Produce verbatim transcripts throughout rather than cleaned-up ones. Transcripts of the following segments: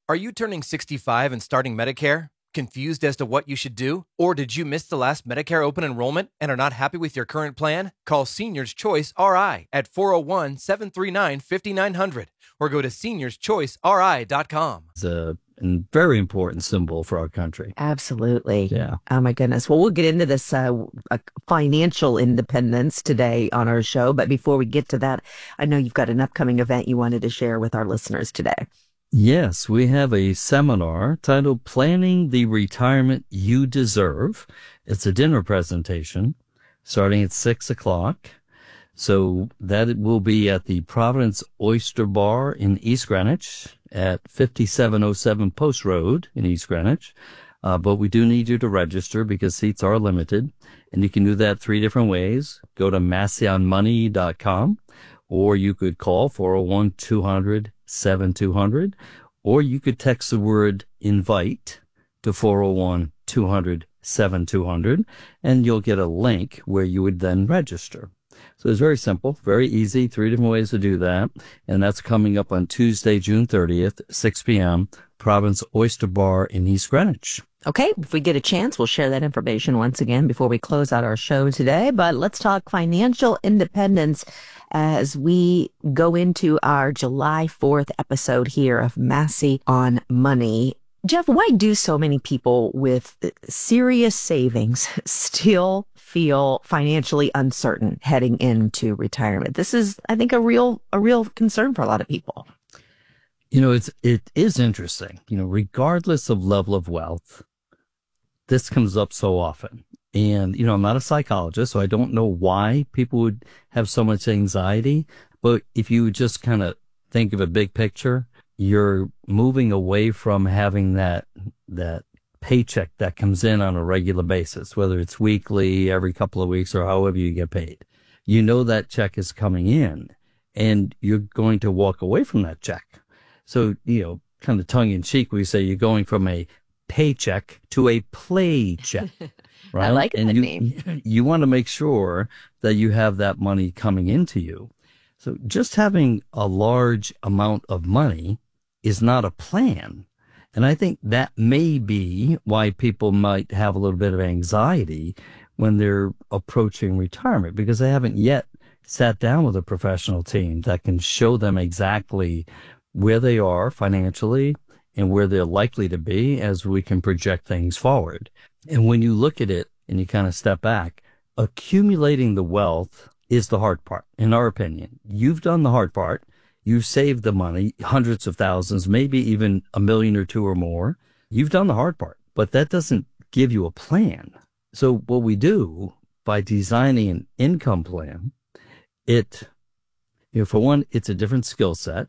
Are you turning sixty-five and starting Medicare? Confused as to what you should do? Or did you miss the last Medicare open enrollment and are not happy with your current plan? Call Seniors Choice R I at four oh one, seven three nine, five nine zero zero or go to seniors choice r i dot com. It's a very important symbol for our country. Absolutely. Yeah. Oh, my goodness. Well, we'll get into this uh, uh, financial independence today on our show. But before we get to that, I know you've got an upcoming event you wanted to share with our listeners today. Yes, we have a seminar titled Planning the Retirement You Deserve. It's a dinner presentation starting at six o'clock. So that will be at the Providence Oyster Bar in East Greenwich at fifty-seven oh seven Post Road in East Greenwich. Uh, but we do need you to register because seats are limited. And you can do that three different ways. Go to massey money dot com, or you could call four oh one, two hundred, seventy-two hundred, or you could text the word invite to four oh one, two hundred, seventy-two hundred, and you'll get a link where you would then register. So it's very simple, very easy, three different ways to do that. And that's coming up on Tuesday, June thirtieth, six p.m., Providence Oyster Bar in East Greenwich. Okay, if we get a chance, we'll share that information once again before we close out our show today. But let's talk financial independence as we go into our July fourth episode here of Massey on Money. Jeff, why do so many people with serious savings still feel financially uncertain heading into retirement? This is, I think, a real a real concern for a lot of people. You know, it's it is interesting. You know, regardless of level of wealth, this comes up so often. And, you know, I'm not a psychologist, so I don't know why people would have so much anxiety. But if you just kind of think of a big picture, you're moving away from having that that paycheck that comes in on a regular basis, whether it's weekly, every couple of weeks, or however you get paid. You know that check is coming in, and you're going to walk away from that check. So, you know, kind of tongue in cheek, we say you're going from a paycheck to a play check. Right? I like that and you, name. You want to make sure that you have that money coming into you. So just having a large amount of money is not a plan. And I think that may be why people might have a little bit of anxiety when they're approaching retirement, because they haven't yet sat down with a professional team that can show them exactly where they are financially and where they're likely to be as we can project things forward. And when you look at it and you kind of step back, accumulating the wealth is the hard part, in our opinion. You've done the hard part. You've saved the money, hundreds of thousands, maybe even a million or two or more. You've done the hard part, but that doesn't give you a plan. So what we do by designing an income plan, it, you know, for one, it's a different skill set.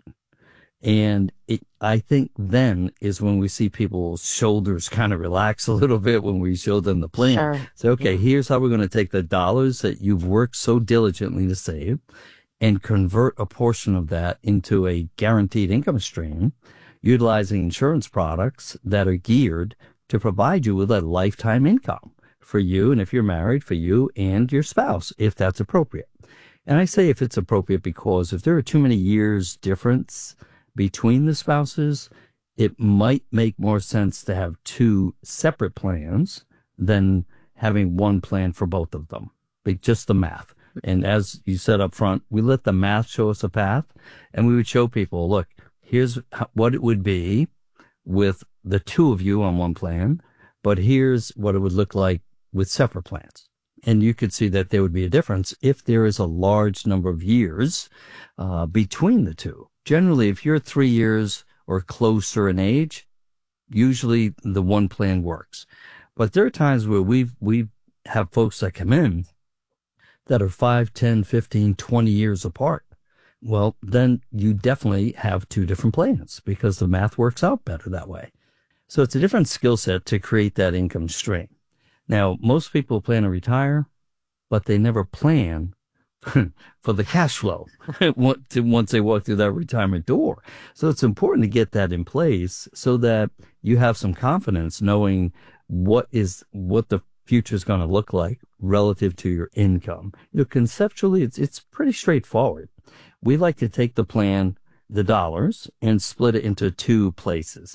And it, I think then is when we see people's shoulders kind of relax a little bit when we show them the plan. Sure. So, okay, Yeah. Here's how we're going to take the dollars that you've worked so diligently to save and convert a portion of that into a guaranteed income stream, utilizing insurance products that are geared to provide you with a lifetime income for you. And if you're married, for you and your spouse, if that's appropriate. And I say if it's appropriate because if there are too many years difference between the spouses, it might make more sense to have two separate plans than having one plan for both of them. Like just the math. And as you said up front, we let the math show us a path, and we would show people, look, here's what it would be with the two of you on one plan, but here's what it would look like with separate plans. And you could see that there would be a difference if there is a large number of years uh, between the two. Generally, if you're three years or closer in age, usually the one plan works. But there are times where we we have folks that come in that are five, ten, fifteen, twenty years apart. Well, then you definitely have two different plans because the math works out better that way. So it's a different skill set to create that income stream. Now, most people plan to retire, but they never plan for the cash flow once they walk through that retirement door. So it's important to get that in place so that you have some confidence knowing what is what the future is going to look like relative to your income. You know, conceptually, it's it's pretty straightforward. We like to take the plan, the dollars, and split it into two places.